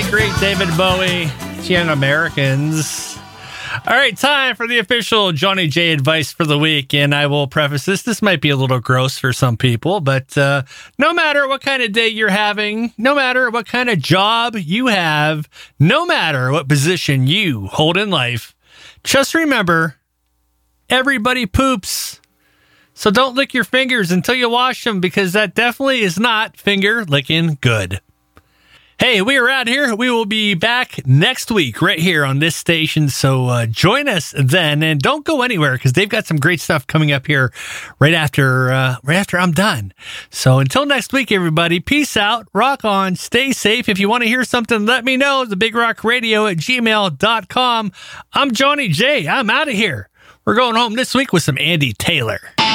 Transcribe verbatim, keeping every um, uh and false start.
late great David Bowie, Young Americans. All right, time for the official Johnny J advice for the week. And I will preface this. This might be a little gross for some people, but uh, no matter what kind of day you're having, no matter what kind of job you have, no matter what position you hold in life, just remember, everybody poops. So don't lick your fingers until you wash them, because that definitely is not finger licking good. Hey, we are out here. We will be back next week right here on this station. So uh, join us then, and don't go anywhere, because they've got some great stuff coming up here right after uh, right after I'm done. So until next week, everybody, peace out, rock on, stay safe. If you want to hear something, let me know. The Big Rock Radio at gmail dot com. I'm Johnny J. I'm out of here. We're going home this week with some Andy Taylor.